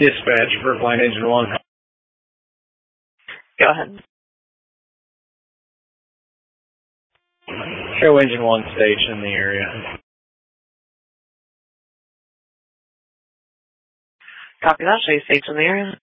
Dispatch for Flight Engine 1. Go ahead. Show Engine 1 station in the area. Copy that. Show you station in the area.